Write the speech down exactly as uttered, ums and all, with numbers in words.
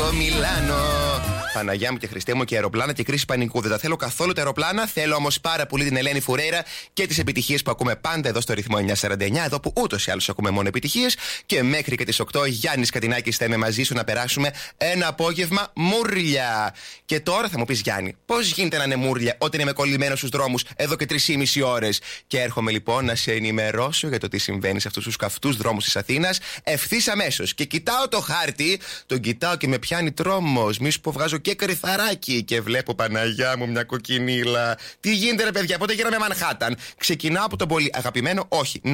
Μόνακο, Μιλάνο. Παναγιά μου και Χριστέ μου, και αεροπλάνα και κρίση πανικού. Δεν τα θέλω καθόλου τα αεροπλάνα. Θέλω όμως πάρα πολύ την Ελένη Φουρέιρα και τις επιτυχίες που ακούμε πάντα εδώ στο ρυθμό εννιακόσια σαράντα εννιά. Εδώ που ούτως ή άλλως ακούμε μόνο επιτυχίες. Και μέχρι και τις οκτώ, Γιάννης Κατινάκης θα είμαι μαζί σου να περάσουμε ένα απόγευμα μούρλια. Και τώρα θα μου πεις, Γιάννη, πώς γίνεται να είναι μούρλια όταν είμαι κολλημένος στους δρόμους εδώ και τρεις και μισή ώρες. Και έρχομαι λοιπόν να σε ενημερώσω για το τι συμβαίνει σε αυτούς τους καυτούς δρόμους της Αθήνας ευθύς αμέσως. Και κοιτάω το χάρτη, τον κοιτάω και με πιάνει τρόμος. Μη σου πω, βγάζω και κρυθαράκι και βλέπω, Παναγιά μου, μια κοκκινίλα. Τι γίνεται, ρε παιδιά, πότε γίναμε Μανχάταν. Ξεκινάω από τον πολύ αγαπημένο, όχι.